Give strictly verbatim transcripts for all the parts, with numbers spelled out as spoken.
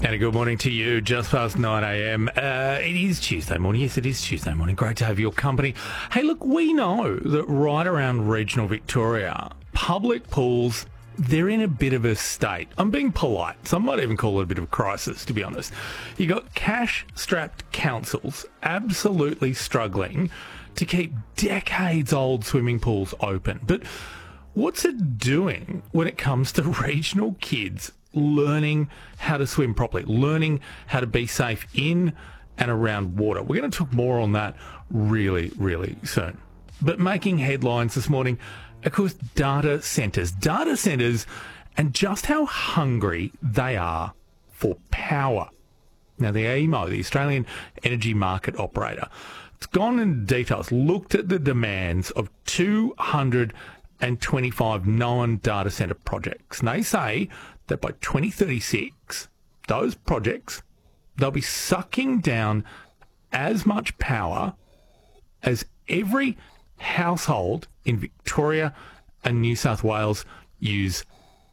And a good morning to you, just past nine a m. Uh, it is Tuesday morning. Yes, it is Tuesday morning. Great to have your company. Hey, look, we know that right around regional Victoria, public pools, they're in a bit of a state. I'm being polite. Some might even call it a bit of a crisis, to be honest. You got cash-strapped councils absolutely struggling to keep decades-old swimming pools open. But what's it doing when it comes to regional kids learning how to swim properly, learning how to be safe in and around water? We're going to talk more on that really, really soon. But making headlines this morning, of course, data centres. Data centres and just how hungry they are for power. Now, the A E M O, the Australian Energy Market Operator, it's gone into details, looked at the demands of two hundred twenty-five known data centre projects. And they say that by twenty thirty-six, those projects, they'll be sucking down as much power as every household in Victoria and New South Wales use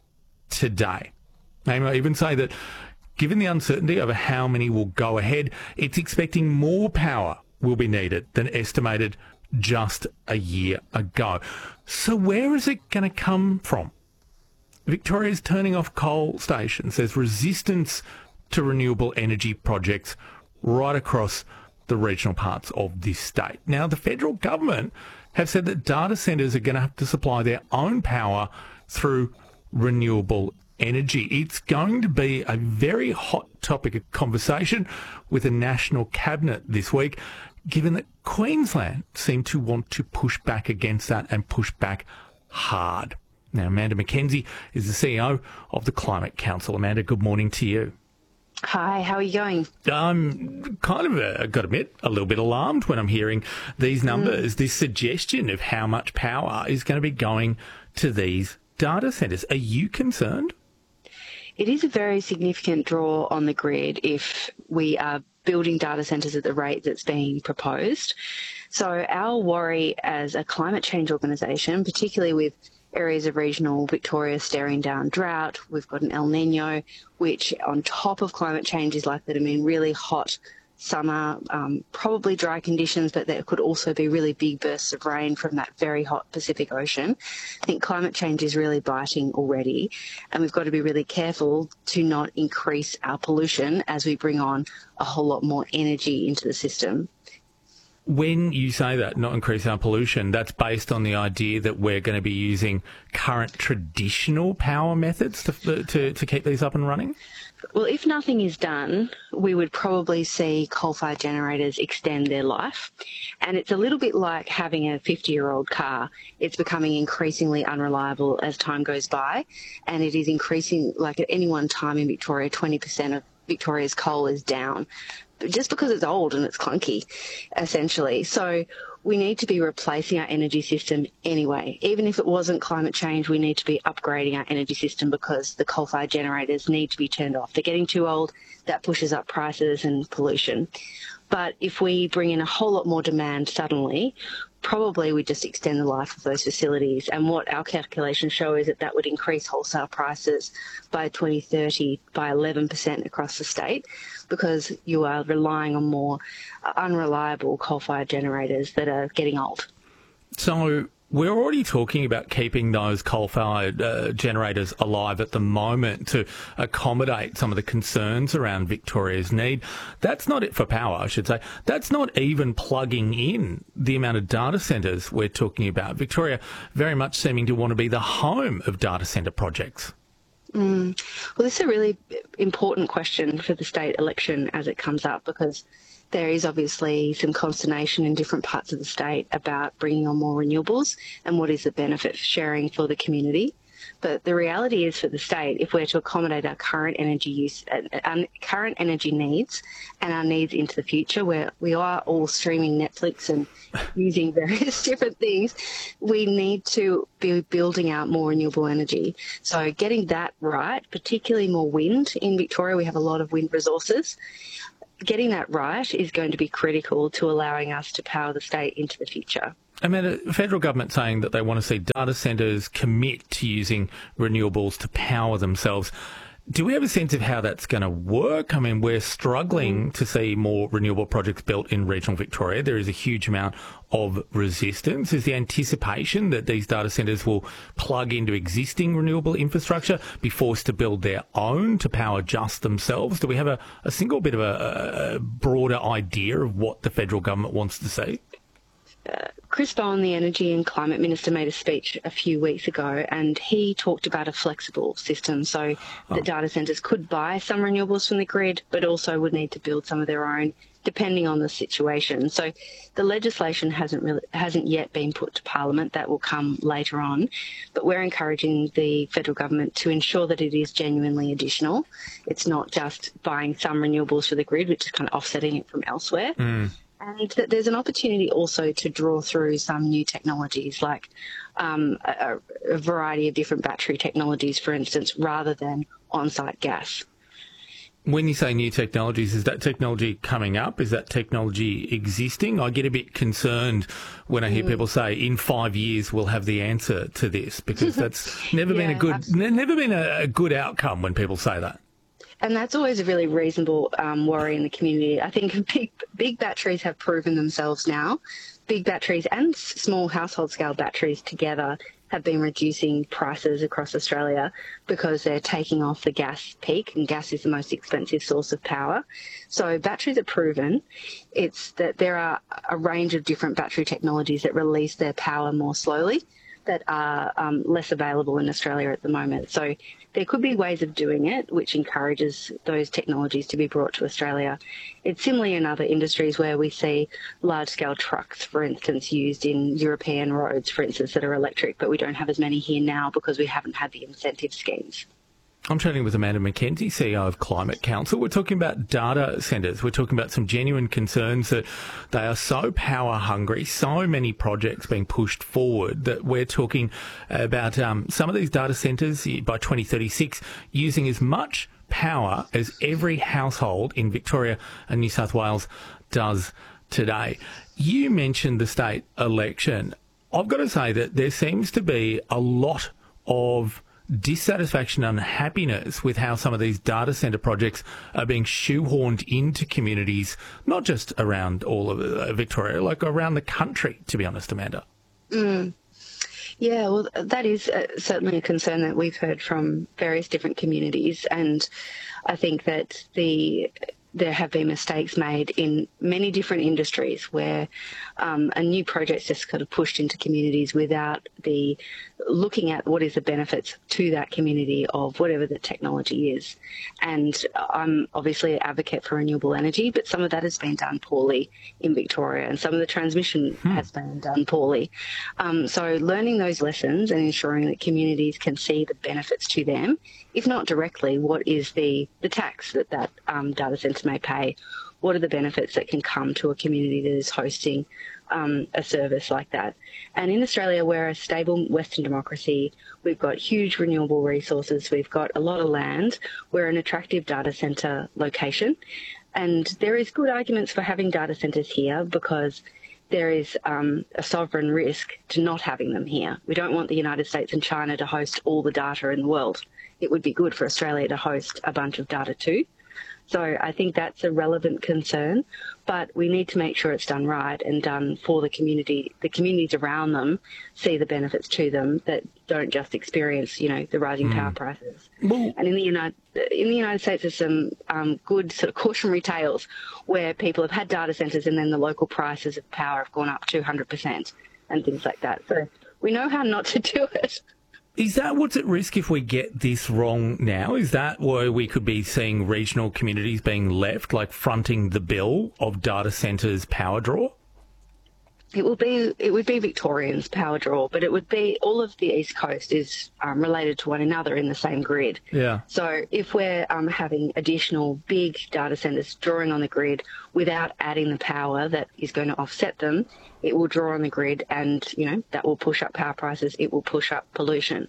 today. They may even say that given the uncertainty over how many will go ahead, it's expecting more power will be needed than estimated just a year ago. So where is it going to come from? Victoria's turning off coal stations. There's resistance to renewable energy projects right across the regional parts of this state. Now, the federal government have said that data centres are going to have to supply their own power through renewable energy. It's going to be a very hot topic of conversation with the National Cabinet this week, given that Queensland seem to want to push back against that and push back hard. Now, Amanda Mackenzie is the C E O of the Climate Council. Amanda, good morning to you. Hi, how are you going? I'm kind of, uh, got to admit, a little bit alarmed when I'm hearing these numbers, mm. this suggestion of how much power is going to be going to these data centres. Are you concerned? It is a very significant draw on the grid if we are building data centres at the rate that's being proposed. So our worry as a climate change organisation, particularly with areas of regional Victoria staring down drought, we've got an El Nino, which on top of climate change is likely to mean really hot summer, um, probably dry conditions, but there could also be really big bursts of rain from that very hot Pacific Ocean. I think climate change is really biting already, and we've got to be really careful to not increase our pollution as we bring on a whole lot more energy into the system. When you say that, not increase our pollution, that's based on the idea that we're going to be using current traditional power methods to, to, to keep these up and running? Well, if nothing is done, we would probably see coal-fired generators extend their life. And it's a little bit like having a fifty-year-old car. It's becoming increasingly unreliable as time goes by. And it is increasing, like at any one time in Victoria, twenty percent of Victoria's coal is down, just because it's old and it's clunky, essentially. So we need to be replacing our energy system anyway. Even if it wasn't climate change, we need to be upgrading our energy system because the coal-fired generators need to be turned off. They're getting too old. That pushes up prices and pollution. But if we bring in a whole lot more demand suddenly, probably we just extend the life of those facilities. And what our calculations show is that that would increase wholesale prices by twenty thirty by eleven percent across the state, because you are relying on more unreliable coal-fired generators that are getting old. So we're already talking about keeping those coal-fired uh, generators alive at the moment to accommodate some of the concerns around Victoria's need. That's not it for power, I should say. That's not even plugging in the amount of data centres we're talking about. Victoria very much seeming to want to be the home of data centre projects. Mm. Well, this is a really important question for the state election as it comes up, because there is obviously some consternation in different parts of the state about bringing on more renewables and what is the benefit sharing for the community. But the reality is for the state, if we're to accommodate our current energy use, uh, current energy needs and our needs into the future, where we are all streaming Netflix and using various different things, we need to be building out more renewable energy. So getting that right, particularly more wind in Victoria, we have a lot of wind resources. Getting that right is going to be critical to allowing us to power the state into the future. I mean, the federal government saying that they want to see data centres commit to using renewables to power themselves. Do we have a sense of how that's going to work? I mean, we're struggling to see more renewable projects built in regional Victoria. There is a huge amount of resistance. Is the anticipation that these data centres will plug into existing renewable infrastructure, be forced to build their own to power just themselves? Do we have a, a single bit of a, a broader idea of what the federal government wants to see? Uh, Chris Bowen, the Energy and Climate Minister, made a speech a few weeks ago, and he talked about a flexible system so oh. that data centres could buy some renewables from the grid, but also would need to build some of their own, depending on the situation. So the legislation hasn't really hasn't yet been put to Parliament. That will come later on, but we're encouraging the federal government to ensure that it is genuinely additional. It's not just buying some renewables for the grid, which is kind of offsetting it from elsewhere. Mm. And that there's an opportunity also to draw through some new technologies, like um, a, a variety of different battery technologies, for instance, rather than on-site gas. When you say new technologies, is that technology coming up? Is that technology existing? I get a bit concerned when I hear mm. people say, in five years we'll have the answer to this, because that's never yeah, been a good, absolutely. never been a, a good outcome when people say that. And that's always a really reasonable um, worry in the community. I think big, big batteries have proven themselves now. Big batteries and small household scale batteries together have been reducing prices across Australia because they're taking off the gas peak, and gas is the most expensive source of power. So batteries are proven. It's that there are a range of different battery technologies that release their power more slowly that are um, less available in Australia at the moment. So there could be ways of doing it which encourages those technologies to be brought to Australia. It's similar in other industries where we see large-scale trucks, for instance, used in European roads, for instance, that are electric, but we don't have as many here now because we haven't had the incentive schemes. I'm chatting with Amanda McKenzie, C E O of Climate Council. We're talking about data centres. We're talking about some genuine concerns that they are so power hungry, so many projects being pushed forward that we're talking about um, some of these data centres by twenty thirty-six using as much power as every household in Victoria and New South Wales does today. You mentioned the state election. I've got to say that there seems to be a lot of dissatisfaction and unhappiness with how some of these data centre projects are being shoehorned into communities, not just around all of uh, Victoria, like around the country, to be honest, Amanda. Mm. Yeah, well, that is uh, certainly a concern that we've heard from various different communities, and I think that the there have been mistakes made in many different industries where um, a new project's just kind of pushed into communities without the looking at what is the benefits to that community of whatever the technology is. And I'm obviously an advocate for renewable energy, but some of that has been done poorly in Victoria, and some of the transmission hmm. has been done poorly. Um, so learning those lessons and ensuring that communities can see the benefits to them, if not directly, what is the, the tax that that um, data centre may pay? What are the benefits that can come to a community that is hosting um, a service like that? And in Australia, we're a stable Western democracy. We've got huge renewable resources. We've got a lot of land. We're an attractive data centre location. And there is good arguments for having data centres here because there is um, a sovereign risk to not having them here. We don't want the United States and China to host all the data in the world. It would be good for Australia to host a bunch of data too. So I think that's a relevant concern, but we need to make sure it's done right and done for the community. The communities around them see the benefits to them that don't just experience, you know, the rising mm. power prices. Well, and in the United in the United States, there's some um, good sort of cautionary tales where people have had data centres and then the local prices of power have gone up two hundred percent and things like that. So we know how not to do it. Is that what's at risk if we get this wrong now? Is that where we could be seeing regional communities being left, like fronting the bill of data centres' power draw? It will be, it would be Victorians' power draw, but it would be all of the East Coast is um, related to one another in the same grid. Yeah. So if we're um, having additional big data centres drawing on the grid without adding the power that is going to offset them, it will draw on the grid and, you know, that will push up power prices. It will push up pollution.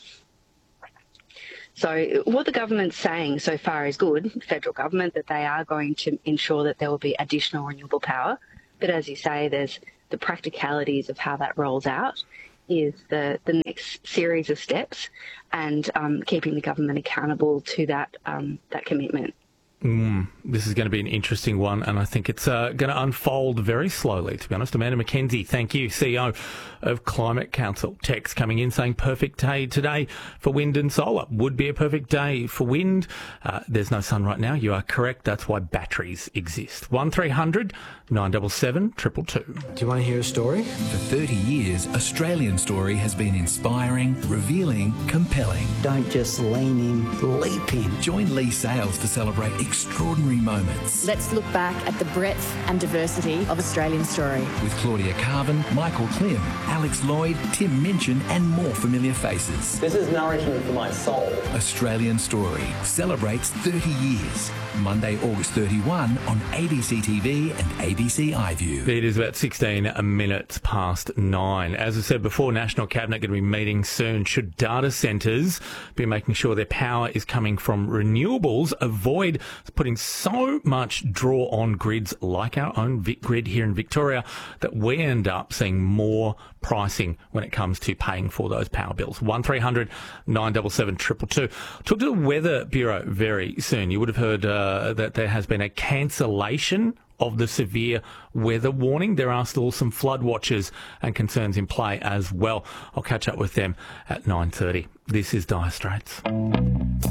So what the government's saying so far is good, federal government, that they are going to ensure that there will be additional renewable power. But as you say, there's the practicalities of how that rolls out. is the, the next series of steps, and um, keeping the government accountable to that um, that commitment. Mm, this is going to be an interesting one, and I think it's uh, going to unfold very slowly, to be honest. Amanda Mackenzie, thank you, C E O of Climate Council. Text coming in saying perfect day today for wind and solar. Would be a perfect day for wind. Uh, there's no sun right now. You are correct. That's why batteries exist. one three hundred nine seven seven two two two. Do you want to hear a story? For thirty years, Australian Story has been inspiring, revealing, compelling. Don't just lean in, leap in. Join Lee Sales to celebrate extraordinary moments. Let's look back at the breadth and diversity of Australian Story. With Claudia Carvin, Michael Klim, Alex Lloyd, Tim Minchin and more familiar faces. This is nourishment for my soul. Australian Story celebrates thirty years. Monday, August thirty-first on A B C T V and A B C iView. It is about sixteen minutes past nine. As I said before, National Cabinet going to be meeting soon. Should data centres be making sure their power is coming from renewables, avoid putting so much draw on grids like our own Vic grid here in Victoria that we end up seeing more pricing when it comes to paying for those power bills. one three hundred nine seven seven two two two. Talk to the Weather Bureau very soon. You would have heard uh, that there has been a cancellation of the severe weather warning. There are still some flood watches and concerns in play as well. I'll catch up with them at nine thirty. This is Dire Straits.